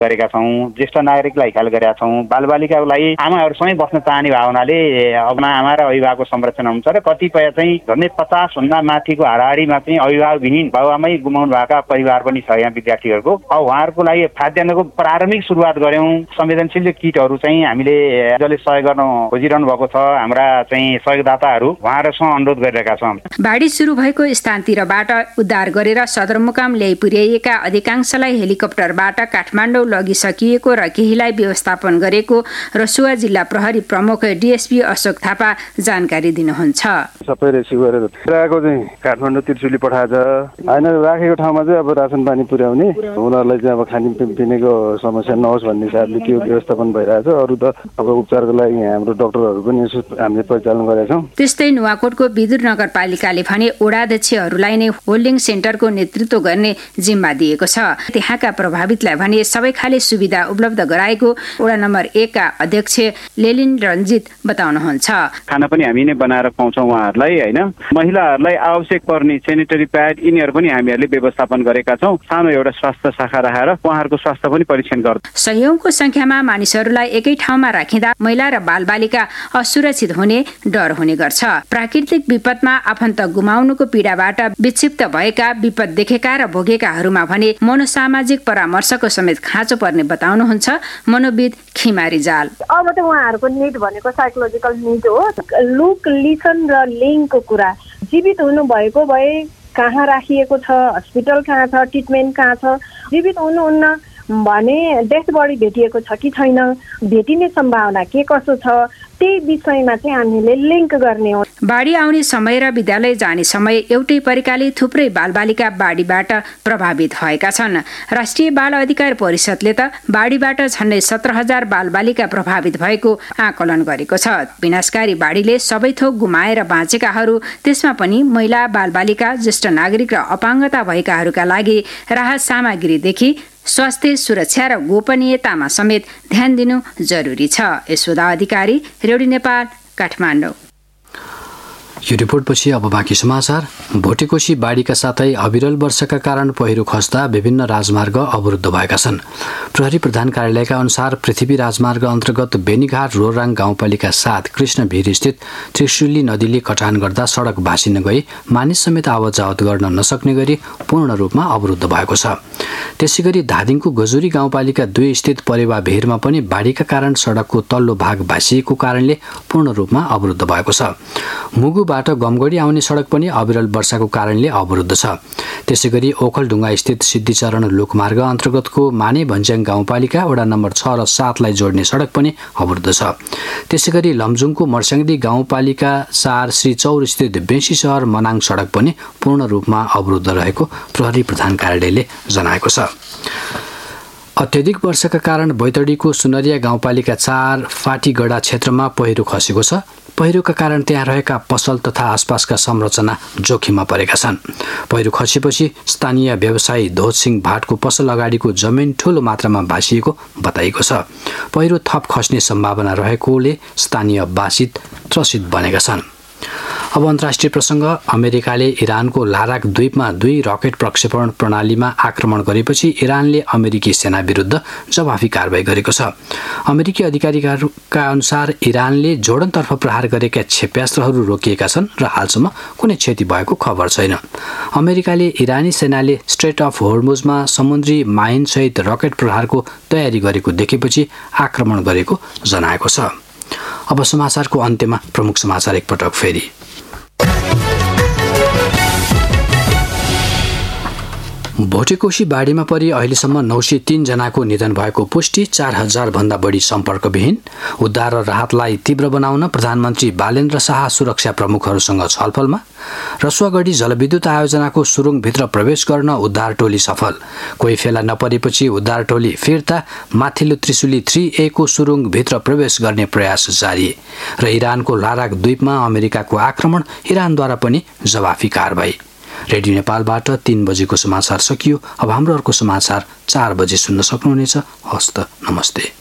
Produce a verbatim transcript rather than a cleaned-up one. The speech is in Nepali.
गरेका छौँ, ज्येष्ठ नागरिकलाई ख्याल गरेका छौँ, बालबालिकाको लागि आमाहरूसँगै बस्न चाहने भावनाले अब आमा र अभिभावकको संरक्षण हुन्छ र कतिपय चाहिँ झन्डै पचास भन्दा माथिको हाराहारीमा चाहिँ अभिभावकविहीन बाबुआमै गुमाउनु भएका परिवार पनि छ यहाँ विद्यार्थीहरूको। अब उहाँहरूको लागि खाद्यान्नको प्रारम्भिक सुरुवात गऱ्यौँ। संवेदनशील किटहरू चाहिँ हामीले जसले सहयोग गर्न खोजिरहनु भएको छ हाम्रा चाहिँ सहयोगदाताहरू उहाँहरूसँग अनुरोध गरिरहेका छौँ। बाढी सुरु भएको स्थानतिरबाट उद्धार गरेर सदरमुकाम ल्याइ पुर्याइएका अधिकांशलाई हेलिकप्टरबाट काठमाडौँ लगिसकिएको र केहीलाई व्यवस्थापन गरेको रसुवा जिल्ला प्रहरी प्रमुख डिएसपी अशोक थापा जानकारी दिनुहुन्छ। सबै रेस्क्यु गरेर राखेको चाहिँ काठमाडौँ त्रिशुली पठाएछ होइन, राखेको ठाउँमा चाहिँ अब रासन पानी पुर्याउने उनीहरूलाई चाहिँ अब खानेपिनेको समस्या नहोस् भन्ने हिसाबले त्यो व्यवस्थापन भइरहेछ। अरू त अब उपचारको लागि हाम्रो डाक्टरहरू पनि यसो हामीले परिचालन गरेका छौँ। त्यस्तै नुवाकोटको विदुर नगरपालिकाले भने ओडाध्यक्षहरूलाई नै होल्डिङ सेन्टरको नेतृत्व गर्ने जिम्मा दिएको छ। त्यहाँका प्रभावितलाई भने सबै खाले सुविधा उपलब्ध गराएको वडा नम्बर एक का अध्यक्ष लेलिन रञ्जित बताउनुहुन्छ। खाना पनि हामी नै बनाएर खुवाउँछौँ उहाँहरूलाई होइन। महिलाहरूलाई आवश्यक पर्ने सेनिटरी प्याड यिनीहरू पनि हामीहरूले व्यवस्थापन गरेका छौँ। सानो एउटा स्वास्थ्य शाखा राखेर उहाँहरूको स्वास्थ्य पनि परीक्षण गर्छ। सयौंको संख्यामा मानिसहरूलाई एकै ठाउँमा राखिँदा महिला र बालबालिका असुरक्षित हुने डर हुने गर्छ। प्राकृतिक विपदमा आफन्त गुमाउनुको पीडाबाट विक्षिप्त भएका, विपद देखेका र भोगेकाहरूमा भने मनोसामाजिक परामर्शको समेत खाँचो पर्ने बताउनुहुन्छ मनोविद खिमा रिजाल। अब त उहाँहरूको निड भनेको साइकोलोजिकल निड हो। लुक, लिसन र लिङ्कको कुरा। जीवित हुनु भएको भए कहाँ राखिएको छ, हस्पिटल कहाँ छ, ट्रिटमेन्ट कहाँ छ, जीवित हुनुहुन्न भने डेथ बडी भेटिएको छ कि छैन, भेटिने सम्भावना के कसो छ, त्यही विषयमा चाहिँ हामीले लिङ्क गर्ने हो। बाढी आउने समय र विद्यालय जाने समय एउटै परिकाले थुप्रै बालबालिका बाढीबाट प्रभावित भएका छन्। राष्ट्रिय बाल अधिकार परिषदले त बाढीबाट झन्डै सत्र हजार बालबालिका प्रभावित भएको आकलन गरेको छ। विनाशकारी बाढीले सबै थोक गुमाएर बाँचेकाहरू, त्यसमा पनि महिला, बालबालिका, ज्येष्ठ नागरिक र अपाङ्गता भएकाहरूका लागि राहत सामग्रीदेखि स्वास्थ्य सुरक्षा र गोपनीयतामा समेत ध्यान दिनु जरुरी छ। यशोदा अधिकारी, रेडियो नेपाल, काठमाडौँ। यो रिपोर्टपछि अब बाँकी समाचार। भोटेकोशी बाढीका साथै अविरल वर्षाका कारण पहिरो खस्दा विभिन्न राजमार्ग अवरुद्ध भएका छन्। प्रहरी प्रधान कार्यालयका अनुसार पृथ्वी राजमार्ग अन्तर्गत बेनीघाट रोराङ गाउँपालिका सात कृष्ण भिर स्थित त्रिशुली नदीले कटान गर्दा सडक भासिन गई मानिस समेत आवत जावत गर्न नसक्ने गरी पूर्ण रूपमा अवरुद्ध भएको छ। त्यसैगरी धादिङको गजुरी गाउँपालिका दुई स्थित परेवा भिरमा पनि बाढीका कारण सडकको तल्लो भाग भासिएको कारणले पूर्ण रूपमा अवरुद्ध भएको छ। मुगुबाट गमगढी आउने सडक पनि अविरल वर्षाको कारणले अवरुद्ध छ। त्यसैगरी ओखलढुङ्गा स्थित सिद्धिचरण लोकमार्ग अन्तर्गतको माने भन्ज्याङ गाउँपालिका वडा नम्बर छ र सातलाई जोड्ने सडक पनि अवरुद्ध छ। त्यसैगरी लमजुङको मर्स्याङदी गाउँपालिका चार श्री चौर स्थित बेसी सहर मनाङ सडक पनि पूर्ण रूपमा अवरुद्ध रहेको प्रहरी प्रधान कार्यालयले जनाएको छ। अत्यधिक वर्षाका कारण बैतडीको सुनरिया गाउँपालिका चार फाटीगडा क्षेत्रमा पहिरो खसेको छ। पहिरोका कारण त्यहाँ रहेका पसल तथा आसपासका संरचना जोखिममा परेका छन्। पहिरो खसेपछि स्थानीय व्यवसायी धोजसिंह भाटको पसल अगाडिको जमिन ठूलो मात्रामा भासिएको बताइएको छ। पहिरो थप खस्ने सम्भावना रहेकोले स्थानीय बासित त्रसित बनेका छन्। अब अन्तर्राष्ट्रिय प्रसङ्ग। अमेरिकाले इरानको लाराक द्वीपमा दुई रकेट प्रक्षेपण प्रणालीमा आक्रमण गरेपछि इरानले अमेरिकी सेना विरुद्ध जवाफी कारबाही गरेको छ। अमेरिकी अधिकारीहरूका अनुसार इरानले जोर्डनतर्फ प्रहार गरेका क्षेप्यास्त्रहरू रोकिएका छन् र हालसम्म कुनै क्षति भएको खबर छैन। अमेरिकाले इरानी सेनाले स्ट्रेट अफ होर्मुजमा समुद्री माइनसहित रकेट प्रहारको तयारी गरेको देखेपछि आक्रमण गरेको जनाएको छ। अब समाचारको अन्त्यमा प्रमुख समाचार एकपटक फेरि। भोटेकोशी बाढीमा परि अहिलेसम्म नौ सय तीन जनाको निधन भएको पुष्टि, चार हजार भन्दा बढी सम्पर्कविहीन। उद्धार र राहतलाई तीव्र बनाउन प्रधानमन्त्री बालेन्द्र शाह सुरक्षा प्रमुखहरूसँग छलफलमा। रसुवागढी जलविद्युत आयोजनाको सुरुङभित्र प्रवेश गर्न उद्धार टोली सफल। कोही फेला नपरेपछि उद्धार टोली फिर्ता। माथिल्लो त्रिशुली थ्री ए को सुरुङभित्र प्रवेश गर्ने प्रयास जारी। र इरानको लाराक द्वीपमा अमेरिकाको आक्रमण, इरानद्वारा पनि जवाफी कारबाही। रेडियो नेपालबाट तीन बजेको समाचार सकियो। अब हाम्रो अर्को समाचार चार बजे सुन्न सक्नुहुनेछ। हस्त नमस्ते।